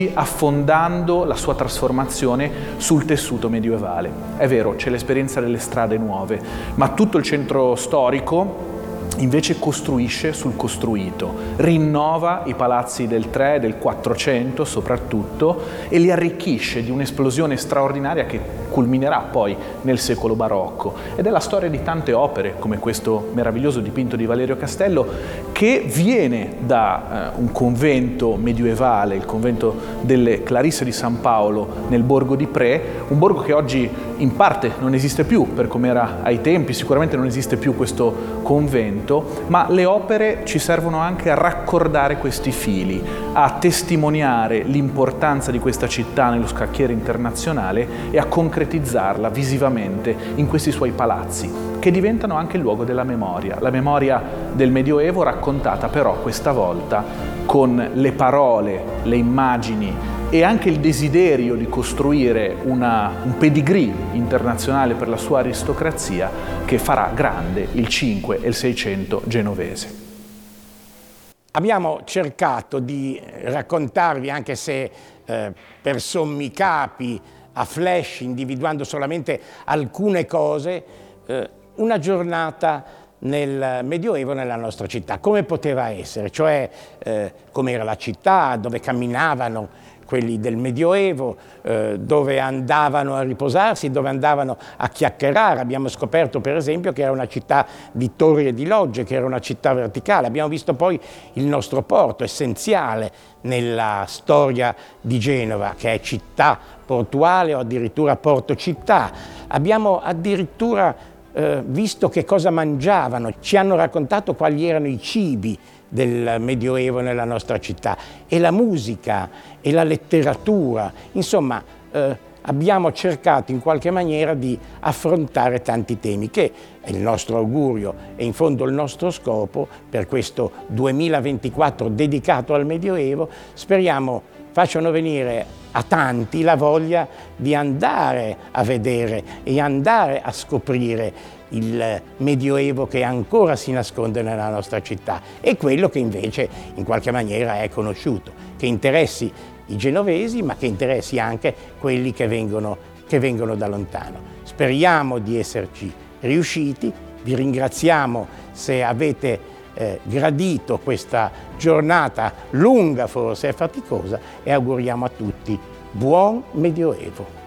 affondando la sua trasformazione sul tessuto medievale. È vero, c'è l'esperienza delle strade nuove, ma tutto il centro storico invece costruisce sul costruito, rinnova i palazzi del 3 e del 400 soprattutto e li arricchisce di un'esplosione straordinaria che culminerà poi nel secolo barocco. Ed è la storia di tante opere, come questo meraviglioso dipinto di Valerio Castello, che viene da un convento medievale, il convento delle Clarisse di San Paolo nel borgo di Pré, un borgo che oggi in parte non esiste più per come era ai tempi, sicuramente non esiste più questo convento, ma le opere ci servono anche a raccordare questi fili, a testimoniare l'importanza di questa città nello scacchiere internazionale e a concretizzarla visivamente in questi suoi palazzi, che diventano anche il luogo della memoria. La memoria del Medioevo raccontata però questa volta con le parole, le immagini e anche il desiderio di costruire un pedigree internazionale per la sua aristocrazia che farà grande il 5 e il 600 genovese. Abbiamo cercato di raccontarvi, anche se per sommi capi, a flash, individuando solamente alcune cose, una giornata nel Medioevo nella nostra città. Come poteva essere, cioè come era la città, dove camminavano quelli del Medioevo, dove andavano a riposarsi, dove andavano a chiacchierare. Abbiamo scoperto per esempio che era una città di torri e di logge, che era una città verticale. Abbiamo visto poi il nostro porto, essenziale nella storia di Genova, che è città portuale o addirittura porto città. Abbiamo addirittura visto che cosa mangiavano, ci hanno raccontato quali erano i cibi del Medioevo nella nostra città, e la musica e la letteratura. Insomma, abbiamo cercato in qualche maniera di affrontare tanti temi, che è il nostro augurio e in fondo il nostro scopo per questo 2024 dedicato al Medioevo. Speriamo facciano venire a tanti la voglia di andare a vedere e andare a scoprire il Medioevo che ancora si nasconde nella nostra città e quello che invece in qualche maniera è conosciuto, che interessi i genovesi ma che interessi anche quelli che vengono da lontano. Speriamo di esserci riusciti, vi ringraziamo se avete gradito questa giornata lunga, forse e faticosa, e auguriamo a tutti buon Medioevo.